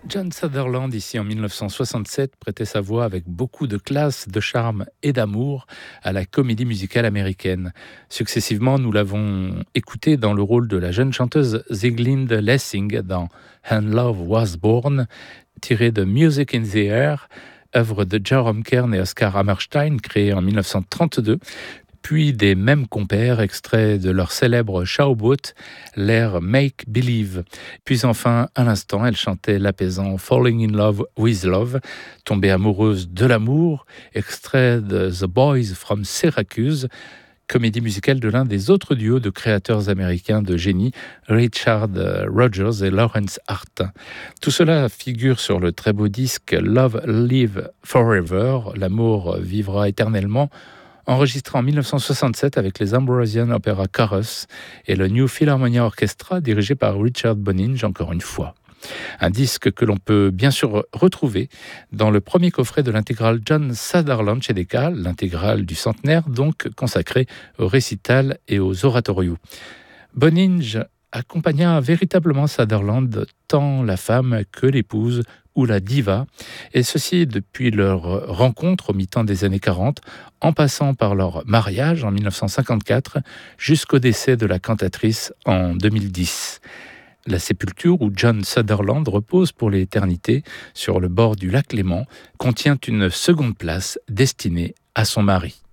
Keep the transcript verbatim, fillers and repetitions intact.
John Sutherland, ici en mille neuf cent soixante-sept, prêtait sa voix avec beaucoup de classe, de charme et d'amour à la comédie musicale américaine. Successivement, nous l'avons écouté dans le rôle de la jeune chanteuse Sieglinde Lessing dans And Love Was Born, tiré de Music in the Air, œuvre de Jerome Kern et Oscar Hammerstein, créée en mille neuf cent trente-deux, puis des mêmes compères, extraits de leur célèbre Showboat, l'air Make Believe. Puis enfin, à l'instant, elle chantait l'apaisant Falling in Love with Love, tombée amoureuse de l'amour, extrait de The Boys from Syracuse, comédie musicale de l'un des autres duos de créateurs américains de génie, Richard Rodgers et Lawrence Hart. Tout cela figure sur le très beau disque Love Live Forever, l'amour vivra éternellement, enregistré en mille neuf cent soixante-sept avec les Ambrosian Opera Chorus et le New Philharmonia Orchestra dirigé par Richard Boninge, encore une fois. Un disque que l'on peut bien sûr retrouver dans le premier coffret de l'intégrale John Sutherland chez Decca, l'intégrale du centenaire, donc consacrée aux récitals et aux oratorios. Boninge accompagna véritablement Sutherland, tant la femme que l'épouse ou la diva, et ceci depuis leur rencontre au mi-temps des années quarante, en passant par leur mariage en mille neuf cent cinquante-quatre, jusqu'au décès de la cantatrice en deux mille dix. La sépulture où John Sutherland repose pour l'éternité sur le bord du lac Léman contient une seconde place destinée à son mari.